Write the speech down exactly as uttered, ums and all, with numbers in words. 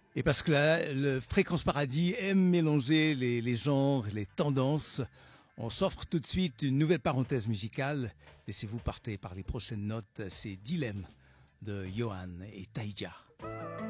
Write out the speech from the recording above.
Et parce que là, le Fréquence Paradis aime mélanger les, les genres, les tendances, on s'offre tout de suite une nouvelle parenthèse musicale. Laissez-vous partir par les prochaines notes, c'est Dilemme de Johan et Taïja.